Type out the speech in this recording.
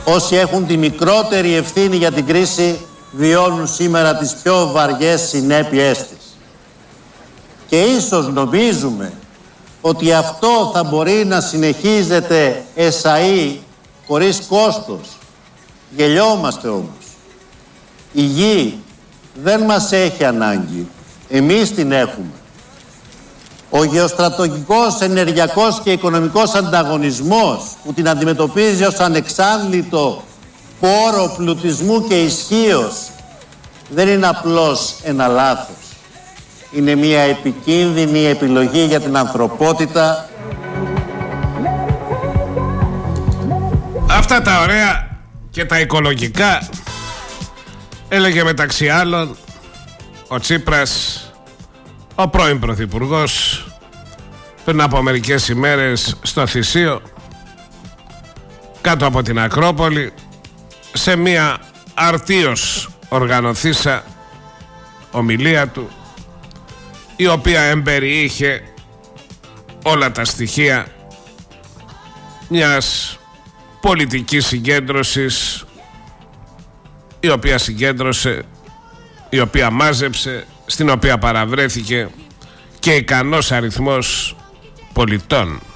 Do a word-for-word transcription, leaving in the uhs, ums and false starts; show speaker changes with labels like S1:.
S1: Όσοι έχουν τη μικρότερη ευθύνη για την κρίση βιώνουν σήμερα τις πιο βαριές συνέπειές της. Και ίσως νομίζουμε ότι αυτό θα μπορεί να συνεχίζεται εσαΐ, χωρίς κόστος. Γελιόμαστε όμως. Η γη δεν μας έχει ανάγκη. Εμείς την έχουμε. Ο γεωστρατηγικός, ενεργειακός και οικονομικός ανταγωνισμός που την αντιμετωπίζει ως ανεξάντλητο πόρο πλουτισμού και ισχύος δεν είναι απλώς ένα λάθος. Είναι μια επικίνδυνη επιλογή για την ανθρωπότητα.
S2: Αυτά τα ωραία και τα οικολογικά έλεγε μεταξύ άλλων ο Τσίπρας, ο πρώην πρωθυπουργός, πριν από μερικές ημέρες στο Θησίο, κάτω από την Ακρόπολη, σε μια αρτίως οργανωθήσα ομιλία του, η οποία εμπεριείχε όλα τα στοιχεία μιας πολιτικής συγκέντρωσης, η οποία συγκέντρωσε, η οποία μάζεψε, στην οποία παραβρέθηκε και ικανός αριθμός πολιτών.